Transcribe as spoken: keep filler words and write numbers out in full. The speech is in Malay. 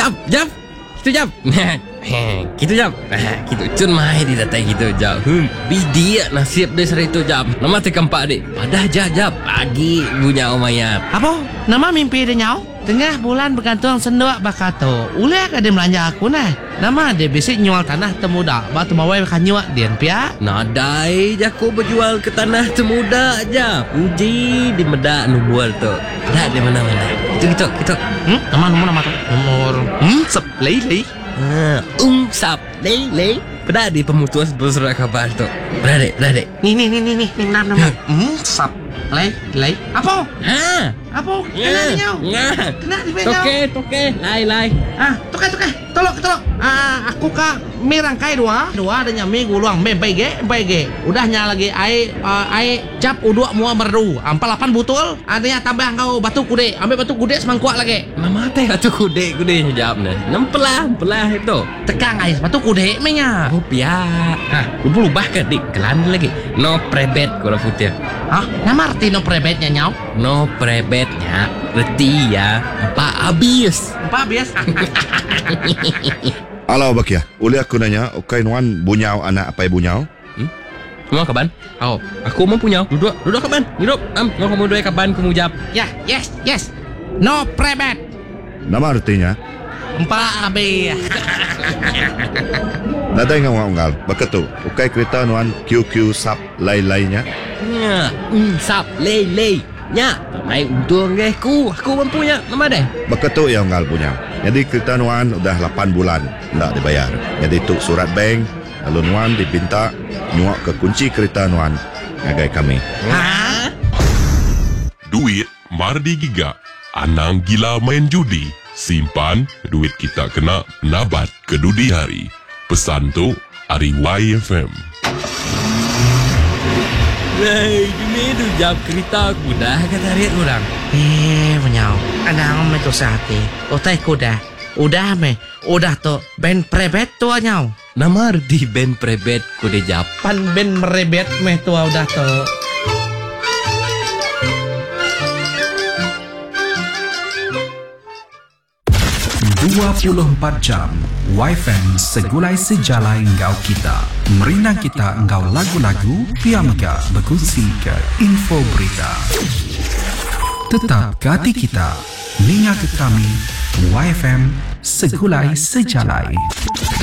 Jap, jap. Kita jap. Kita jap. Kita cun mai di datai kita jap. Hmm, bidia nasib dia seri tu jap. Nama tekan pak adik. Padah jap jap. Pagi punya omayat. Apa? Nama mimpi dia nyau? Tengah bulan bergantung sendok bakato. Ulek ada melanja aku nah. Nama dia bisik nyual tanah temuda. Batu mawai kan nyuak dian pia. Nadai jaku berjual ke tanah temuda aja. Uji di medak nubual tu. Dah di mana-mana. Itu kita kita. Hmm? Nama nomor nama tu. Nomor. Hmm, sep lei lei. Ha, um sap lei lei. Pada di pemutus bersurat khabar tu. Beradik, beradik. Ni ni ni ni ni ni nam nam. Hmm, sap lei lei. Apa? Ha, Apa? Kena nyau. Ya. Kena di nyau. Toke, toke, lai lai. Ah, toke toke. Tolok tolok. Ah, aku ka merangkai dua. Dua ada nyami guluang me baige baige. Udahnya lagi ai uh, ai cap uduk mua merdu. Ampal lapan butul. Adanya tambah kau batu kude. Ambil batu kude semangkuk lagi. Nama teh batu kude kude jawab ni. Nempelah, pelah itu. Tekang ais batu kude menya. Oh pia. Hah, lupa lubah ke dik kelan lagi. No prebet kalau putih. Hah? Nama arti no prebetnya nyau? No prebetnya reti ya. Empat habis. Apa biasa? Alau Bakia, uli aku nanya, okay nuan bunyau anak apa bunyau? Hmm? Semua kaban? Oh, aku mau punya. Duduk, duduk kaban. Hidup. Am, mau kamu dua kaban kamu jawab. Ya, yes, yes. No prebet. Nama artinya? Empat habis. Nadai ngau ngau Baketu, okay kereta nuan Q Q sap lai-lainya? Ya, um, sap, lei, lei. Ya, mai untung ke aku. Aku mampunya. Nama deh. Baketu ya ngau punya. Jadi kereta nuan udah lapan bulan tak dibayar. Jadi tuk surat bank, lalu nuan dipinta nyuak ke kunci kereta nuan ngagai kami. Hah? Duit Mardi Giga. Anang gila main judi. Simpan duit kita kena nabat kedudi hari. Pesan tu Ari Y F M. Hei, ini tu jawab kereta aku dah kata Riat orang. Eh, menyau. Anang me tu sate. Otai kuda. Udah me. Udah tu ben prebet tu nyau. Nama arti ben prebet ku de jawab. Pan ben merebet me tu udah tu. dua puluh empat jam Y F M segulai sejalai engkau kita. Merinang kita engkau lagu-lagu, piamika berkongsi ke info berita. Tetap ke hati kita, ninga ke kami Y F M segulai sejalai.